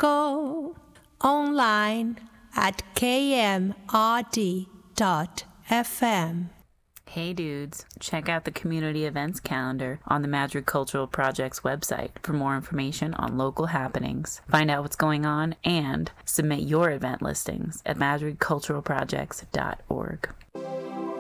Magical. Online at kmrd.fm. Hey dudes, check out the community events calendar on the Madrid Cultural Project's website for more information on local happenings. Find out what's going on and submit your event listings at madridculturalprojects.org.